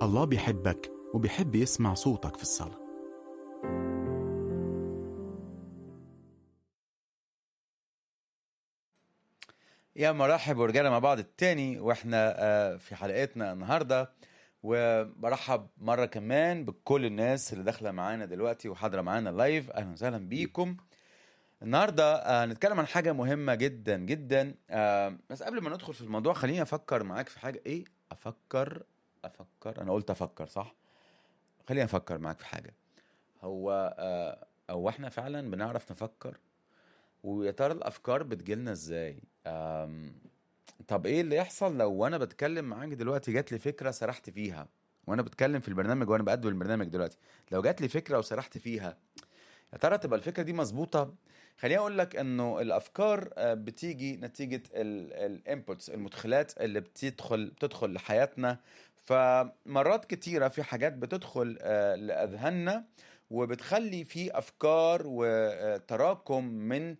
الله بيحبك وبيحب يسمع صوتك في الصلاة. يا مرحب ورجعنا مع بعض التاني واحنا في حلقتنا النهاردة، وبرحب مرة كمان بكل الناس اللي داخلة معانا دلوقتي وحاضرة معانا لايف. أهلا وسهلا بيكم. النهاردة هنتكلم عن حاجة مهمة جدا جدا. بس قبل ما ندخل في الموضوع خليني أفكر معاك في حاجة. إيه؟ أفكر أنا قلت أفكر صح؟ خليني أفكر معاك في حاجة. هو إحنا فعلا بنعرف نفكر؟ ويا ترى الأفكار بتجيلنا إزاي؟ طب ايه اللي يحصل لو انا بتكلم معاك دلوقتي جات لي فكره سرحت فيها وانا بتكلم في البرنامج وانا بقدم البرنامج دلوقتي؟ لو جات لي فكره وسرحت فيها، يا ترى تبقى الفكره دي مظبوطه؟ خليني اقول لك انه الافكار بتيجي نتيجه الانبوتس، المدخلات اللي بتدخل لحياتنا. فمرات كتيره في حاجات بتدخل لاذهاننا وبتخلي في افكار وتراكم من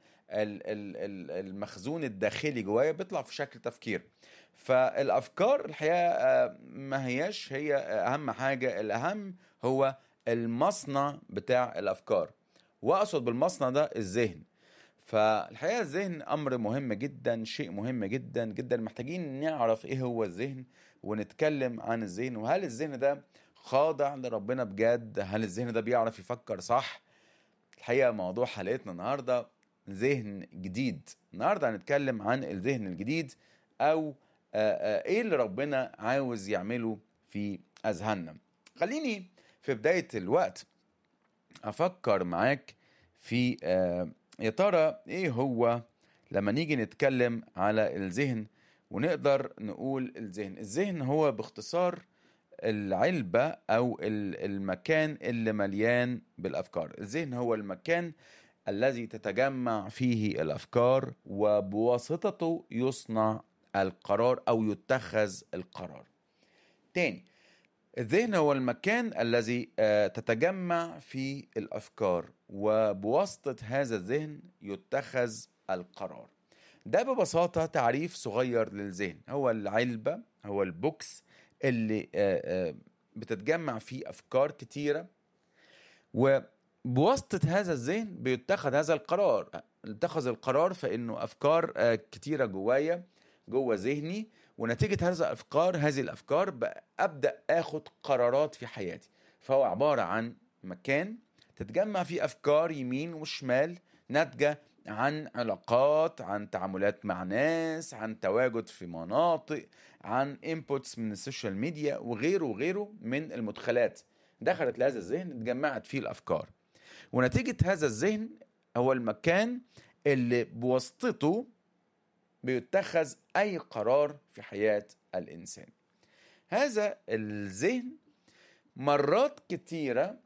المخزون الداخلي جوايا بيطلع في شكل تفكير. فالافكار الحقيقه ما هياش هي اهم حاجه. الاهم هو المصنع بتاع الافكار، واقصد بالمصنع ده الذهن. فالحقيقه الذهن امر مهم جدا، شيء مهم جدا جدا. محتاجين نعرف ايه هو الذهن ونتكلم عن الذهن، وهل الذهن ده خاضع لربنا بجد؟ هل الذهن ده بيعرف يفكر صح؟ الحقيقه موضوع حلقتنا النهارده ذهن جديد. النهارده هنتكلم عن الذهن الجديد، او ايه اللي ربنا عاوز يعمله في اذهاننا. خليني في بدايه الوقت افكر معاك في يا ترى ايه هو لما نيجي نتكلم على الذهن ونقدر نقول الذهن هو باختصار العلبة او المكان اللي مليان بالافكار. الذهن هو المكان الذي تتجمع فيه الافكار وبواسطته يصنع القرار او يتخذ القرار. تاني، الذهن هو المكان الذي تتجمع فيه الأفكار وبواسطة هذا الذهن يتخذ القرار. ده ببساطة تعريف صغير للذهن. هو العلبة، هو البوكس اللي بتتجمع فيه أفكار كتيرة، وبواسطة هذا الذهن بيتخذ هذا القرار. اتخذ القرار فإنه أفكار كتيرة جوه ذهني، ونتيجة هذه الأفكار أبدأ أخد قرارات في حياتي. فهو عبارة عن مكان تتجمع فيه أفكار يمين وشمال، ناتجة عن علاقات، عن تعاملات مع ناس، عن تواجد في مناطق، عن inputs من السوشيال ميديا وغيره من المدخلات دخلت لهذا الذهن، اتجمعت فيه الأفكار. ونتيجة هذا الذهن هو المكان اللي بواسطته بيتخذ أي قرار في حياة الإنسان. هذا الذهن مرات كتيرة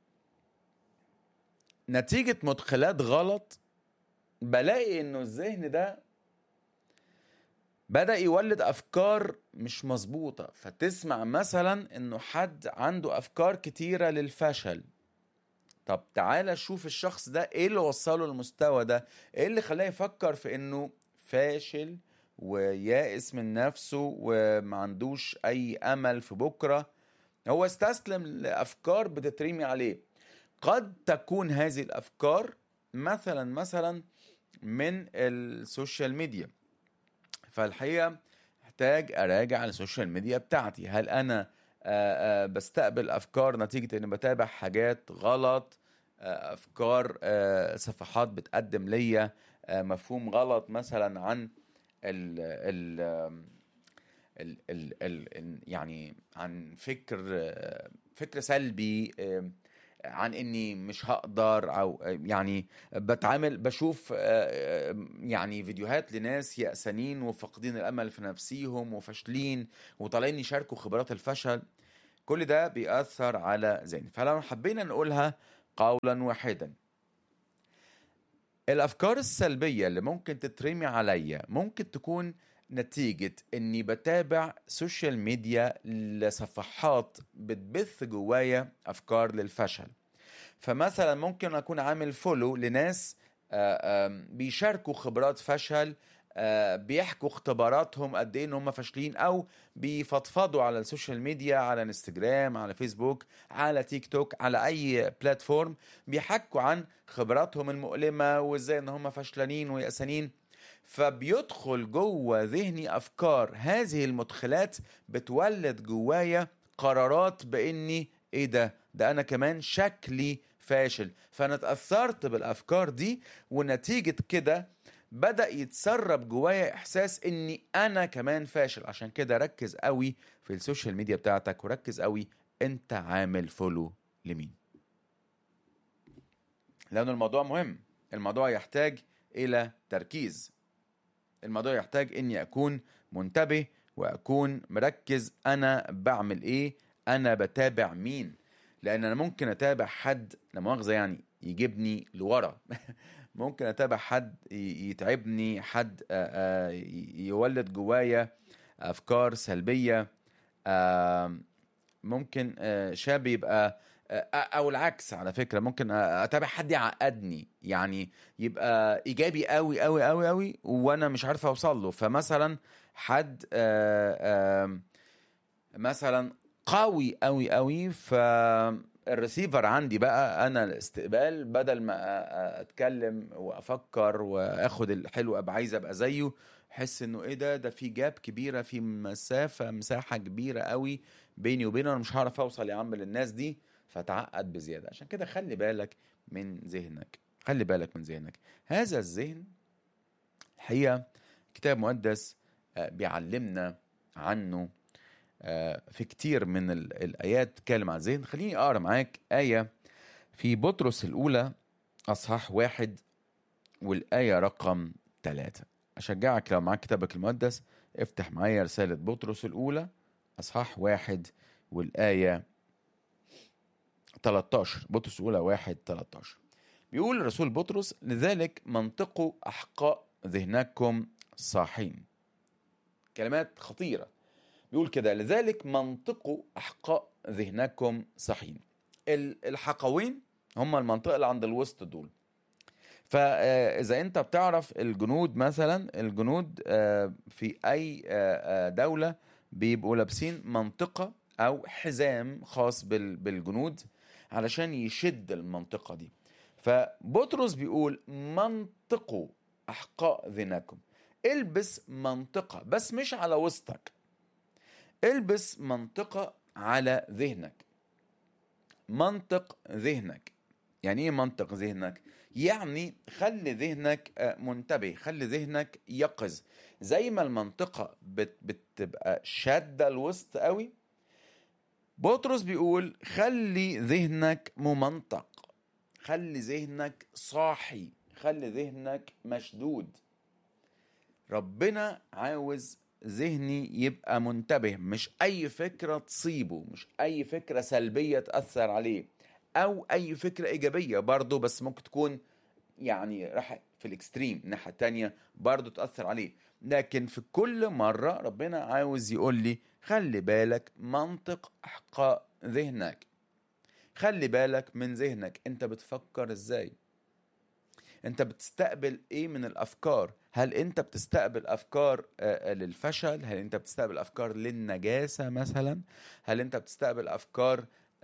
نتيجة مدخلات غلط بلاقي إنه الذهن ده بدأ يولد أفكار مش مظبوطة. فتسمع مثلا إنه حد عنده أفكار كتيرة للفشل. طب تعالى شوف الشخص ده إيه اللي وصله للمستوى ده، إيه اللي خلاه يفكر في إنه فاشل ويائس من نفسه وما عندوش أي أمل في بكرة. هو استسلم لأفكار بتترمي عليه. قد تكون هذه الأفكار مثلا من السوشيال ميديا. فالحقيقة محتاج أراجع السوشيال ميديا بتاعتي. هل أنا بستقبل أفكار نتيجة أني بتابع حاجات غلط، أفكار صفحات بتقدم لي مفهوم غلط مثلا عن يعني عن فكر سلبي، عن اني مش هقدر، او يعني بشوف يعني فيديوهات لناس يأسانين وفاقدين الامل في نفسيهم وفاشلين وطالعين يشاركوا خبرات الفشل. كل ده بيأثر على ذهني. فلو حبينا نقولها قولا واحدا، الافكار السلبية اللي ممكن تترمي عليا ممكن تكون نتيجة اني بتابع سوشيال ميديا لصفحات بتبث جوايا افكار للفشل. فمثلا ممكن اكون عامل فولو لناس بيشاركوا خبرات فشل بيحكوا اختباراتهم قد ايه ان هم فاشلين، او بيفضفضوا على السوشيال ميديا، على انستجرام، على فيسبوك، على تيك توك، على اي بلاتفورم، بيحكوا عن خبراتهم المؤلمة وازاي ان هم فشلانين ويأسانين. فبيدخل جوه ذهني افكار، هذه المدخلات بتولد جوايا قرارات باني ايه ده انا كمان شكلي فاشل. فانا اتأثرت بالافكار دي، ونتيجة كده بدأ يتسرب جوايا احساس اني انا كمان فاشل. عشان كده ركز قوي في السوشيال ميديا بتاعتك، وركز قوي انت عامل فولو لمين، لان الموضوع مهم. الموضوع يحتاج الى تركيز، الموضوع يحتاج اني اكون منتبه واكون مركز انا بعمل ايه، انا بتابع مين. لان انا ممكن اتابع حد لا مؤاخذة يعني يجيبني لورا ممكن اتابع حد يتعبني، حد يولد جوايا افكار سلبية. ممكن شاب يبقى او العكس على فكرة، ممكن اتابع حد يعقدني، يعني يبقى ايجابي قوي قوي قوي قوي وانا مش عارف اوصل له. فمثلا حد مثلا قوي قوي قوي، فالريسيفر عندي بقى انا الاستقبال، بدل ما اتكلم وافكر واخد الحلو ابقى عايز ابقى زيه، احس انه ايه ده في جاب كبيره، في مساحه كبيره قوي بيني وبينه، انا مش هعرف اوصل يا عم للناس دي، فتعقد بزياده. عشان كده خلي بالك من ذهنك، خلي بالك من ذهنك. هذا الذهن الحقيقه كتاب مقدس بيعلمنا عنه في كتير من الآيات تتكلم عن الذهن. خليني أقرأ معاك آية في بطرس الأولى أصحاح 1 والآية رقم 3. أشجعك لو معاك كتابك المقدس افتح معايا رسالة بطرس الأولى أصحاح 1 والآية 13. بطرس الأولى 1:13 بيقول الرسول بطرس: لذلك منطقوا أحقاء ذهنكم صاحين. كلمات خطيرة. بيقول كده: لذلك منطقوا أحقاء ذهنكم صحين. الحقوين هم المنطقة اللي عند الوسط دول. فإذا أنت بتعرف الجنود مثلا، الجنود في أي دولة بيبقوا لابسين منطقة أو حزام خاص بالجنود علشان يشد المنطقة دي. فبطرس بيقول منطقوا أحقاء ذهنكم. البس منطقة بس مش على وسطك، البس منطقة على ذهنك. منطق ذهنك. يعني ايه منطق ذهنك؟ يعني خلي ذهنك منتبه، خلي ذهنك يقظ. زي ما المنطقة بتبقى شادة الوسط قوي، بطرس بيقول خلي ذهنك ممنطق، خلي ذهنك صاحي، خلي ذهنك مشدود. ربنا عاوز ذهني يبقى منتبه، مش أي فكرة تصيبه، مش أي فكرة سلبية تأثر عليه، أو أي فكرة إيجابية برضه بس ممكن تكون يعني راح في الإكستريم الناحية التانية برضه تأثر عليه. لكن في كل مرة ربنا عاوز يقول لي خلي بالك منطق أحقاء ذهنك، خلي بالك من ذهنك. أنت بتفكر إزاي؟ انت بتستقبل ايه من الافكار؟ هل انت بتستقبل افكار للفشل؟ هل انت بتستقبل افكار للنجاسة مثلا؟ هل انت بتستقبل افكار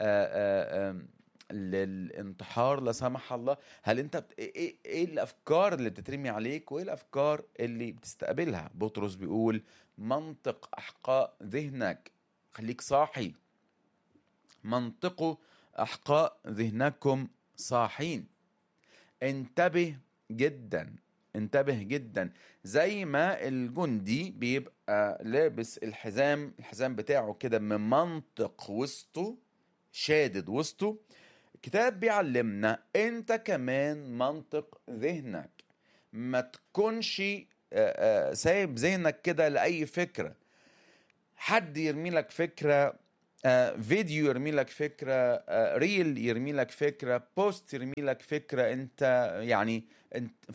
للانتحار لا سمح الله؟ هل انت ايه الافكار اللي بتترمي عليك وايه الافكار اللي بتستقبلها؟ بطرس بيقول منطق احقاء ذهنك، خليك صاحي. منطقوا احقاء ذهنكم صاحين. انتبه جدا، انتبه جدا. زي ما الجندي بيبقى لابس الحزام بتاعه كده من منطق وسطه، شادد وسطه، الكتاب بيعلمنا انت كمان منطق ذهنك. ما تكونش سايب ذهنك كده لأي فكرة. حد يرمي لك فكرة، فيديو يرمي لك فكرة، ريل يرمي لك فكرة، بوست يرمي لك فكرة، انت يعني انت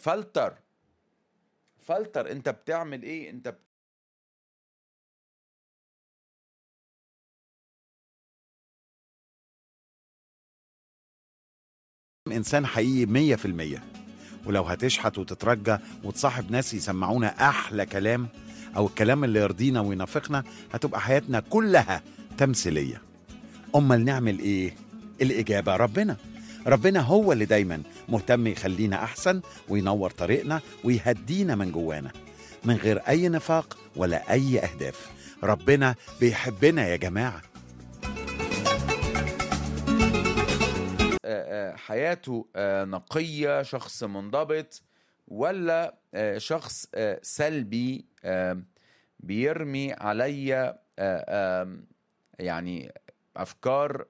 فلتر انت بتعمل ايه؟ انت إنسان حقيقي 100%. ولو هتشحت وتترجى وتصاحب ناس يسمعونا أحلى كلام أو الكلام اللي يرضينا وينافقنا، هتبقى حياتنا كلها تمثيلية. أمال نعمل إيه؟ الإجابة ربنا هو اللي دايما مهتم يخلينا أحسن وينور طريقنا ويهدينا من جوانا من غير أي نفاق ولا أي أهداف. ربنا بيحبنا يا جماعة. حياته نقية، شخص منضبط، ولا شخص سلبي بيرمي عليا يعني أفكار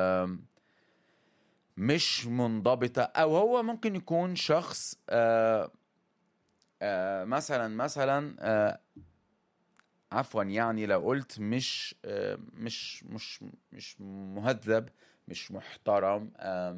مش منضبطة، أو هو ممكن يكون شخص مثلا عفوا، يعني لو قلت مش مهذب، مش محترم،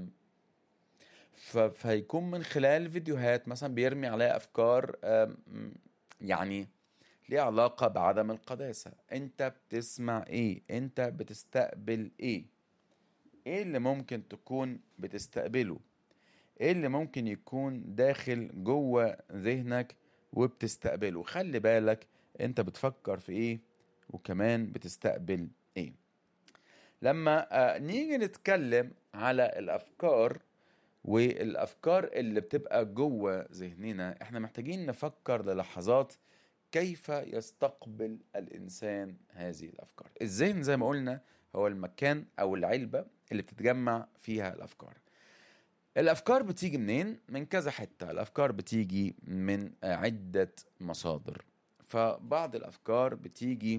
فيكون من خلال فيديوهات مثلا بيرمي عليها أفكار يعني ليه علاقة بعدم القداسة. انت بتسمع ايه؟ انت بتستقبل ايه؟ ايه اللي ممكن تكون بتستقبله؟ ايه اللي ممكن يكون داخل جوه ذهنك وبتستقبله؟ خلي بالك انت بتفكر في ايه وكمان بتستقبل ايه. لما نيجي نتكلم على الافكار والافكار اللي بتبقى جوه ذهننا، احنا محتاجين نفكر للحظات كيف يستقبل الانسان هذه الافكار. الذهن زي ما قلنا هو المكان او العلبة اللي بتتجمع فيها الافكار. الافكار بتيجي منين؟ من كذا حتة. الافكار بتيجي من عدة مصادر. فبعض الافكار بتيجي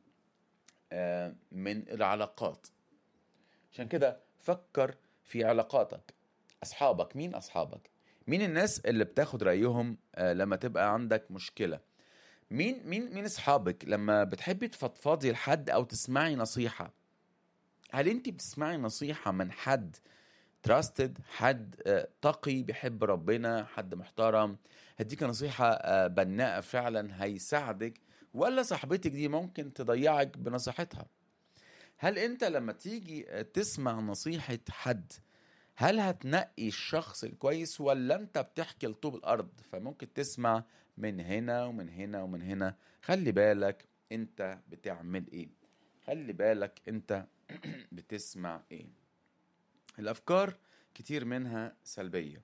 من العلاقات. عشان كده فكر في علاقاتك. أصحابك، مين أصحابك؟ مين الناس اللي بتاخد رأيهم لما تبقى عندك مشكلة؟ مين أصحابك لما بتحبي تفضفضي لحد أو تسمعي نصيحة؟ هل أنت بتسمعي نصيحة من حد تراستد، حد تقي بيحب ربنا، حد محترم هديك نصيحة بناءة فعلا هيساعدك، ولا صاحبتك دي ممكن تضيعك بنصيحتها؟ هل انت لما تيجي تسمع نصيحة حد هل هتنقي الشخص الكويس، ولا انت بتحكي لطوب الارض فممكن تسمع من هنا ومن هنا ومن هنا؟ خلي بالك انت بتعمل ايه، خلي بالك انت بتسمع ايه. الافكار كتير منها سلبية،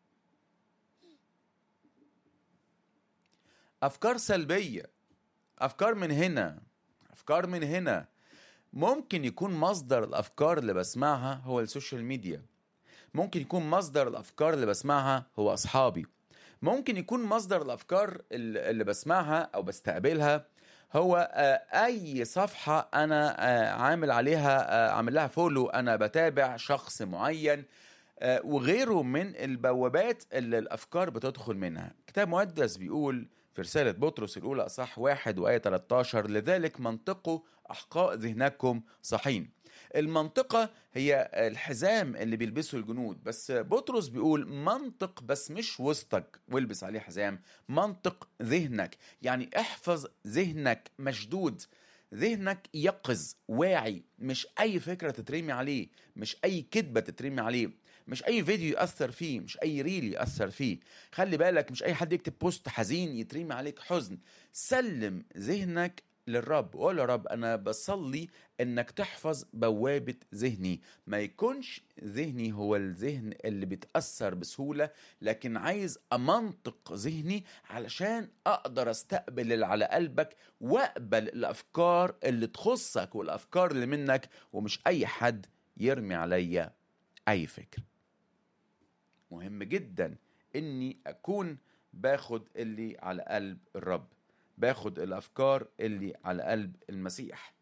افكار سلبية، افكار من هنا، افكار من هنا. ممكن يكون مصدر الافكار اللي بسمعها هو السوشيال ميديا، ممكن يكون مصدر الافكار اللي بسمعها هو اصحابي، ممكن يكون مصدر الافكار اللي بسمعها او بستقبلها هو اي صفحة انا عامل لها فولو، انا بتابع شخص معين، وغيره من البوابات اللي الافكار بتدخل منها. كتاب مقدس بيقول في رسالة بطرس الأولى أصح 1 وآية 13: لذلك منطقوا أحقاء ذهنكم صحين. المنطقة هي الحزام اللي بيلبسه الجنود، بس بطرس بيقول منطق، بس مش وسطك والبس عليه حزام، منطق ذهنك. يعني احفظ ذهنك مشدود، ذهنك يقظ واعي، مش أي فكرة تترمي عليه، مش أي كذبة تترمي عليه، مش اي فيديو يأثر فيه، مش اي ريل يأثر فيه. خلي بالك مش اي حد يكتب بوست حزين يترمي عليك حزن. سلم ذهنك للرب وقول يا رب انا بصلي انك تحفظ بوابة ذهني، ما يكونش ذهني هو الذهن اللي بيتأثر بسهولة، لكن عايز امنطق ذهني علشان اقدر استقبل اللي على قلبك واقبل الافكار اللي تخصك والافكار اللي منك، ومش اي حد يرمي عليا اي فكر. مهم جدا اني اكون باخد اللي على قلب الرب، باخد الافكار اللي على قلب المسيح،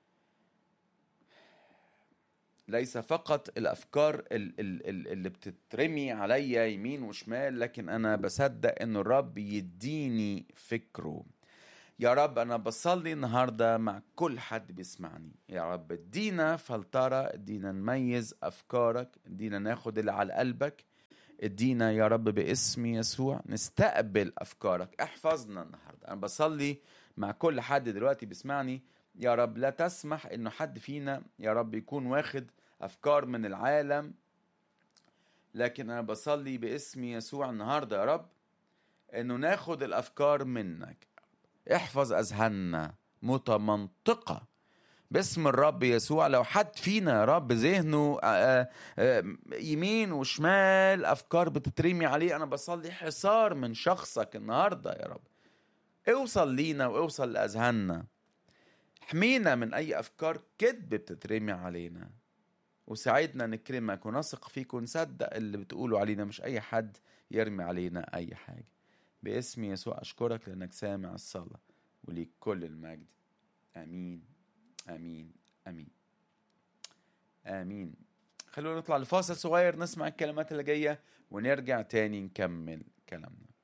ليس فقط الافكار اللي بتترمي عليا يمين وشمال، لكن انا بصدق ان الرب يديني فكره. يا رب أنا بصلي النهاردة مع كل حد بيسمعني، يا رب ادينا فلترة، ادينا نميز أفكارك، ادينا ناخد اللي على قلبك، ادينا يا رب باسم يسوع نستقبل أفكارك. احفظنا النهاردة. أنا بصلي مع كل حد دلوقتي بيسمعني، يا رب لا تسمح إنه حد فينا يا رب يكون واخد أفكار من العالم لكن أنا بصلي باسم يسوع النهاردة يا رب إنه ناخد الأفكار منك. احفظ أذهاننا متمنطقة باسم الرب يسوع. لو حد فينا يا رب ذهنه يمين وشمال أفكار بتترمي عليه، أنا بصلي حصار من شخصك النهاردة يا رب. اوصل لينا واوصل لأذهاننا، احمينا من أي أفكار كذب بتترمي علينا، وساعدنا نكرمك ونثق فيك ونصدق اللي بتقوله علينا، مش أي حد يرمي علينا أي حاجة. باسم يسوع أشكرك لأنك سامع الصلاة، وليك كل المجد. آمين آمين آمين آمين. خلونا نطلع لفاصل صغير نسمع الكلمات اللي جاية ونرجع تاني نكمل كلامنا.